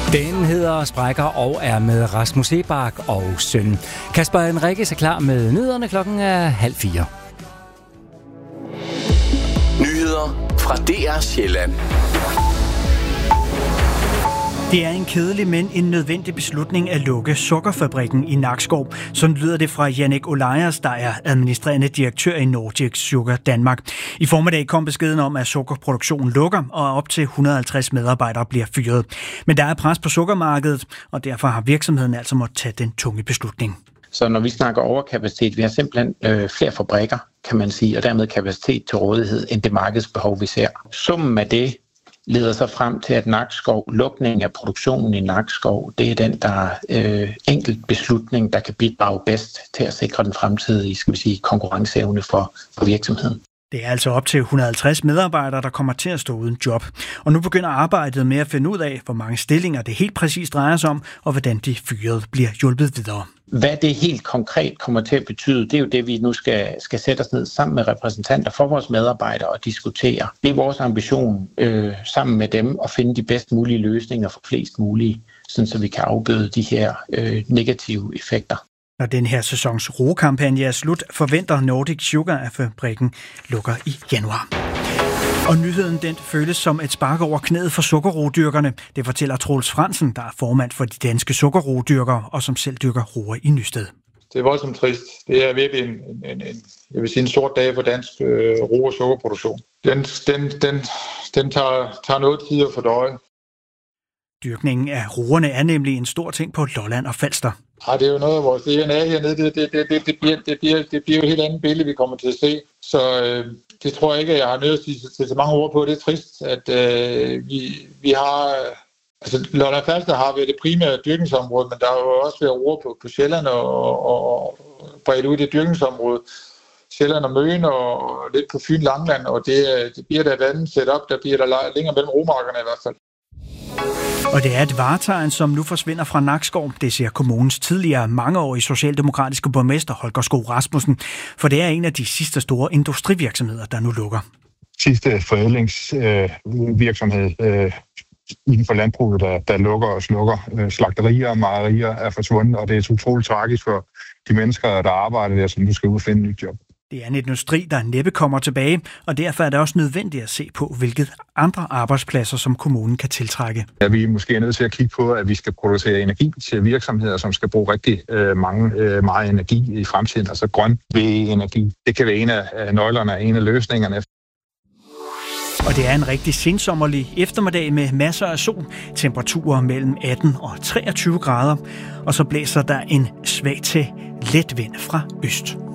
Den hedder Sprækker og er med Rasmus Sebak og søn. Kasper Enriques er klar med nyhederne. Klokken er 3:30. Nyheder fra DR Sjælland. Det er en kedelig, men en nødvendig beslutning at lukke sukkerfabrikken i Nakskov. Sådan lyder det fra Jannik Olajers, der er administrerende direktør i Nordic Sugar Danmark. I formiddag kom beskeden om, at sukkerproduktionen lukker, og op til 150 medarbejdere bliver fyret. Men der er pres på sukkermarkedet, og derfor har virksomheden altså måttet tage den tunge beslutning. Så når vi snakker overkapacitet, vi har simpelthen flere fabrikker, kan man sige, og dermed kapacitet til rådighed, end det markedsbehov, vi ser. Summen af det leder så frem til, at Nakskov, lukningen af produktionen i Nakskov, det er den, der er enkelt beslutning, der kan bidrage bedst til at sikre den fremtidige, konkurrenceevne for virksomheden. Det er altså op til 150 medarbejdere, der kommer til at stå uden job. Og nu begynder arbejdet med at finde ud af, hvor mange stillinger det helt præcis drejer sig om, og hvordan de fyrede bliver hjulpet videre. Hvad det helt konkret kommer til at betyde, det er jo det, vi nu skal sætte os ned sammen med repræsentanter for vores medarbejdere og diskutere. Det er vores ambition sammen med dem at finde de bedst mulige løsninger for flest mulige, så vi kan afbøde de her negative effekter. Når den her sæsons roekampagne er slut, forventer Nordic Sugar, at fabrikken lukker i januar. Og nyheden den føles som et spark over knæet for sukkerroedyrkerne. Det fortæller Troels Fransen, der er formand for de danske sukkerroedyrkere og som selv dyrker roer i Nysted. Det er voldsomt trist. Det er virkelig en sort dag for dansk roe- og sukkerproduktion. Den tager noget tid at fordøje. Dyrkningen af roerne er nemlig en stor ting på Lolland og Falster. Ja, det er jo noget af vores DNA hernede. Det bliver jo et helt andet billede, vi kommer til at se. Så det tror jeg ikke, at jeg har nødt til at sige så mange ord på. Det er trist, at vi har... Altså, Lolland og Falster har været det primære dyrkningsområde, men der er jo også været roer på Sjælland og bredt ud i det dyrkningsområde. Sjælland og Møn og lidt på Fyn Langland, og det bliver der et andet setup. Der bliver der længere mellem romarkerne i hvert fald. Og det er et vartegn, som nu forsvinder fra Nakskov. Det siger kommunens tidligere mangeårige socialdemokratiske borgmester Holger Skov Rasmussen. For det er en af de sidste store industrivirksomheder, der nu lukker. Sidste forædlingsvirksomhed inden for landbruget, der lukker og slukker. Slagterier og mejerier er forsvundet, og det er utroligt tragisk for de mennesker, der arbejder der, som nu skal ud og finde et nyt job. Det er en industri, der næppe kommer tilbage, og derfor er det også nødvendigt at se på, hvilke andre arbejdspladser, som kommunen kan tiltrække. Ja, vi er måske nødt til at kigge på, at vi skal producere energi til virksomheder, som skal bruge rigtig meget energi i fremtiden, altså grøn VE-energi. Det kan være en af nøglerne, en af løsningerne. Og det er en rigtig sensommerlig eftermiddag med masser af sol, temperaturer mellem 18 og 23 grader, og så blæser der en svag til let vind fra øst.